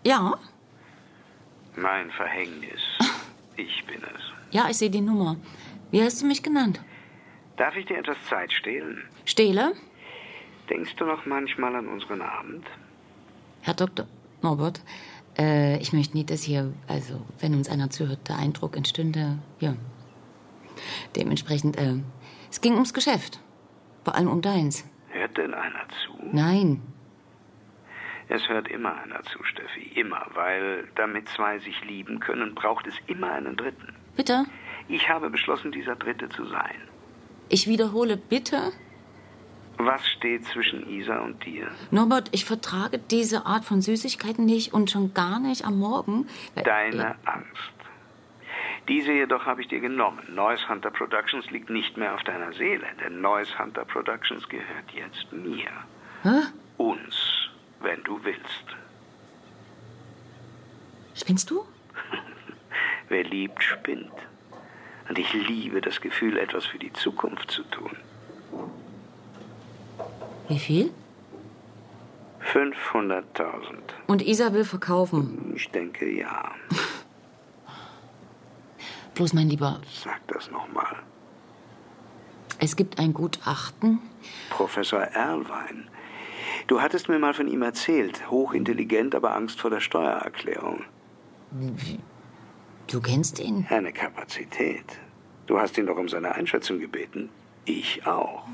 Ja? Mein Verhängnis. Ich bin es. Ja, ich sehe die Nummer. Wie hast du mich genannt? Darf ich dir etwas Zeit stehlen? Stehle? Denkst du noch manchmal an unseren Abend? Herr Dr. Norbert, ich möchte nicht, dass hier, also wenn uns einer zuhört, der Eindruck entstünde, ja. Dementsprechend, es ging ums Geschäft. Vor allem um deins. Hört denn einer zu? Nein. Es hört immer einer zu, Steffi. Immer. Weil damit zwei sich lieben können, braucht es immer einen Dritten. Bitte? Ich habe beschlossen, dieser Dritte zu sein. Ich wiederhole, bitte? Was steht zwischen Isa und dir? Norbert, ich vertrage diese Art von Süßigkeiten nicht und schon gar nicht am Morgen. Deine Angst. Diese jedoch habe ich dir genommen. Noise Hunter Productions liegt nicht mehr auf deiner Seele, denn Noise Hunter Productions gehört jetzt mir. Hä? Uns, wenn du willst. Spinnst du? Wer liebt, spinnt. Und ich liebe das Gefühl, etwas für die Zukunft zu tun. Wie viel? 500.000. Und Isa will verkaufen. Ich denke, ja. Bloß, mein Lieber, Sag das nochmal. es gibt ein Gutachten. Professor Erlwein. Du hattest mir mal von ihm erzählt. Hochintelligent, aber Angst vor der Steuererklärung. Du kennst ihn? Eine Kapazität. Du hast ihn doch um seine Einschätzung gebeten. Ich auch.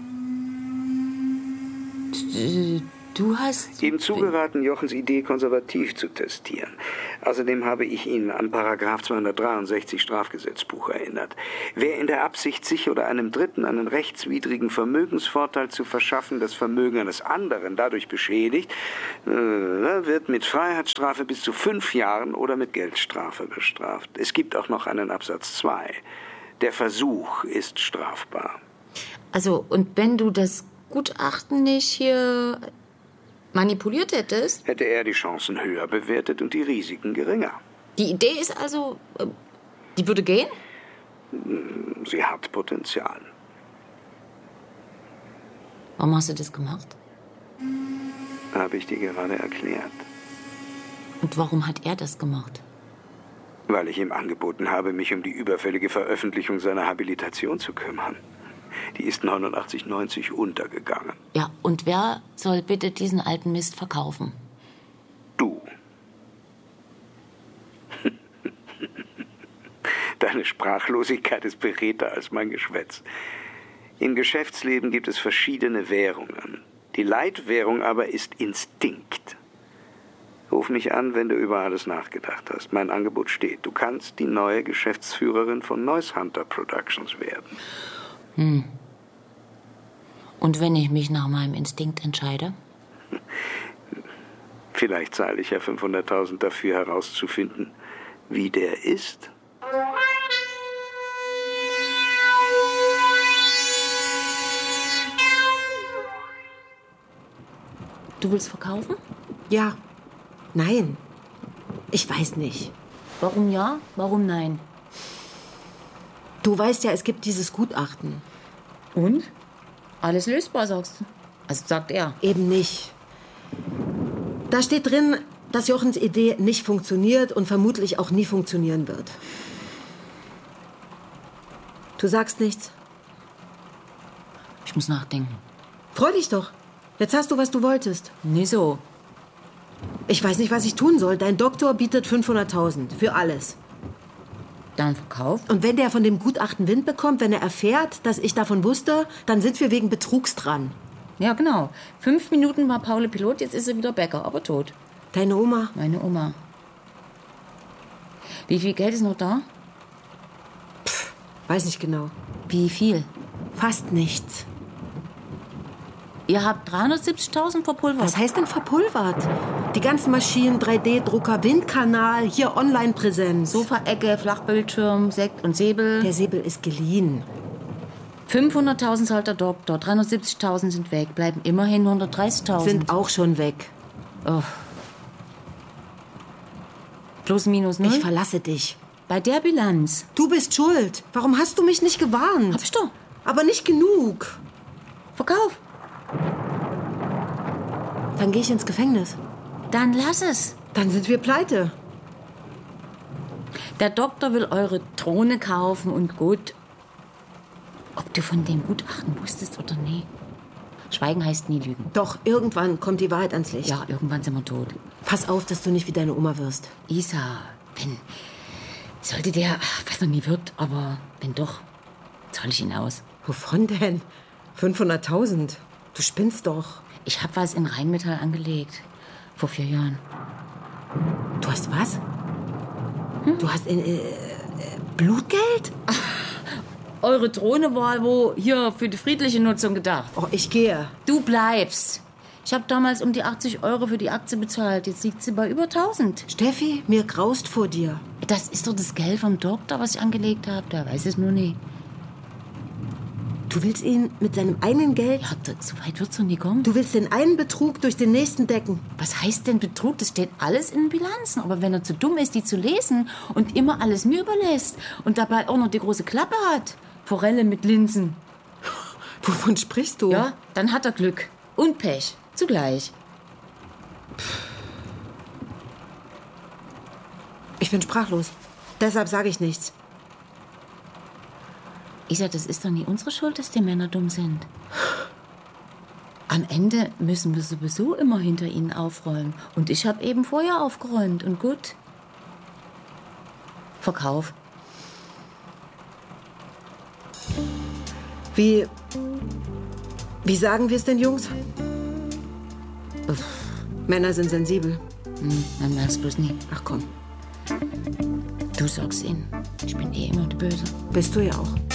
Du hast... Ihm zugeraten, Jochens Idee konservativ zu testieren. Außerdem habe ich ihn an Paragraph 263 Strafgesetzbuch erinnert. Wer in der Absicht, sich oder einem Dritten einen rechtswidrigen Vermögensvorteil zu verschaffen, das Vermögen eines anderen dadurch beschädigt, wird mit Freiheitsstrafe bis zu 5 Jahren oder mit Geldstrafe bestraft. Es gibt auch noch einen Absatz 2. Der Versuch ist strafbar. Also, und wenn du das Gutachten nicht hier manipuliert hättest? Hätte er die Chancen höher bewertet und die Risiken geringer. Die Idee ist also, die würde gehen? Sie hat Potenzial. Warum hast du das gemacht? Habe ich dir gerade erklärt. Und warum hat er das gemacht? Weil ich ihm angeboten habe, mich um die überfällige Veröffentlichung seiner Habilitation zu kümmern. Die ist 89/90 untergegangen. Ja, und wer soll bitte diesen alten Mist verkaufen? Du. Deine Sprachlosigkeit ist beredter als mein Geschwätz. Im Geschäftsleben gibt es verschiedene Währungen. Die Leitwährung aber ist Instinkt. Ruf mich an, wenn du über alles nachgedacht hast. Mein Angebot steht. Du kannst die neue Geschäftsführerin von Noise Hunter Productions werden. Und wenn ich mich nach meinem Instinkt entscheide? Vielleicht zahle ich ja 500.000 dafür, herauszufinden, wie der ist. Du willst verkaufen? Ja. Nein. Ich weiß nicht. Warum ja, warum nein? Du weißt ja, es gibt dieses Gutachten. Und? Alles lösbar, sagst du? Also sagt er. Eben nicht. Da steht drin, dass Jochens Idee nicht funktioniert und vermutlich auch nie funktionieren wird. Du sagst nichts? Ich muss nachdenken. Freu dich doch. Jetzt hast du, was du wolltest. Nee, so. Ich weiß nicht, was ich tun soll. Dein Doktor bietet 500.000 für alles. Dann verkauft? Und wenn der von dem Gutachten Wind bekommt, wenn er erfährt, dass ich davon wusste, dann sind wir wegen Betrugs dran. Ja, genau. 5 Minuten war Paul Pilot, jetzt ist er wieder Bäcker, aber tot. Deine Oma? Meine Oma. Wie viel Geld ist noch da? Weiß nicht genau. Wie viel? Fast nichts. Ihr habt 370.000 verpulvert. Was heißt denn verpulvert? Die ganzen Maschinen, 3D-Drucker, Windkanal, hier Online-Präsenz. Sofa-Ecke, Flachbildschirm, Sekt und Säbel. Der Säbel ist geliehen. 500.000 zahlt der Doktor, 370.000 sind weg, bleiben immerhin 130.000. Sind auch schon weg. Oh. Plus, minus, null? Ich verlasse dich. Bei der Bilanz. Du bist schuld. Warum hast du mich nicht gewarnt? Hab ich doch. Aber nicht genug. Verkauf. Dann gehe ich ins Gefängnis. Dann lass es. Dann sind wir pleite. Der Doktor will eure Drohne kaufen und gut. Ob du von dem Gutachten wusstest oder nie? Schweigen heißt nie lügen. Doch, irgendwann kommt die Wahrheit ans Licht. Ja, irgendwann sind wir tot. Pass auf, dass du nicht wie deine Oma wirst. Isa, wenn... Sollte der... Was noch nie wird, aber wenn doch, zahle ich ihn aus. Wovon denn? 500.000? Du spinnst doch. Ich habe was in Rheinmetall angelegt. Vor 4 Jahren. Du hast was? Du hast Blutgeld? Eure Drohne war wo hier für die friedliche Nutzung gedacht. Oh, ich gehe. Du bleibst. Ich habe damals um die 80 € für die Aktie bezahlt. Jetzt liegt sie bei über 1000. Steffi, mir graust vor dir. Das ist doch das Geld vom Doktor, was ich angelegt habe. Der weiß es nur nie. Du willst ihn mit seinem eigenen Geld... Ja, so weit wird's noch nie kommen. Du willst den einen Betrug durch den nächsten decken. Was heißt denn Betrug? Das steht alles in den Bilanzen. Aber wenn er zu dumm ist, die zu lesen und immer alles mir überlässt und dabei auch noch die große Klappe hat. Forelle mit Linsen. Wovon sprichst du? Ja, dann hat er Glück. Und Pech. Zugleich. Ich bin sprachlos. Deshalb sage ich nichts. Isa, das ist doch nie unsere Schuld, dass die Männer dumm sind. Am Ende müssen wir sowieso immer hinter ihnen aufräumen. Und ich habe eben vorher aufgeräumt. Und gut. Verkauf. Wie sagen wir es denn, Jungs? Männer sind sensibel. Man merkt's bloß nie. Ach komm, Du sagst ihnen. Ich bin eh immer die Böse. bist du ja auch.